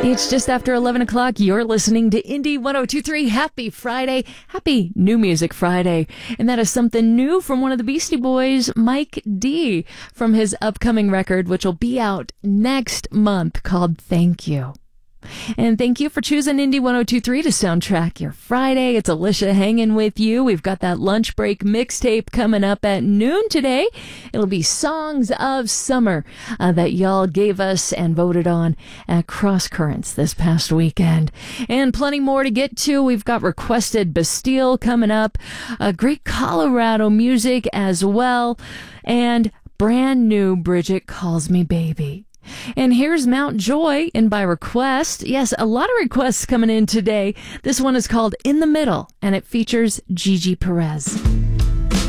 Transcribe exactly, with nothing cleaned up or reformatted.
It's just after eleven o'clock. You're listening to Indie one oh two point three. Happy Friday. Happy New Music Friday. And that is something new from one of the Beastie Boys, Mike D, from his upcoming record, which will be out next month, called Thank You. And thank you for choosing Indie one oh two point three to soundtrack your Friday. It's Alicia hanging with you. We've got that lunch break mixtape coming up at noon today. It'll be Songs of Summer uh, that y'all gave us and voted on at Cross Currents this past weekend. And plenty more to get to. We've got requested Bastille coming up, uh, great Colorado music as well, and brand new Bridget Calls Me Baby. And here's Mount Joy in by request. Yes, a lot of requests coming in today. This one is called In the Middle, and it features Gigi Perez.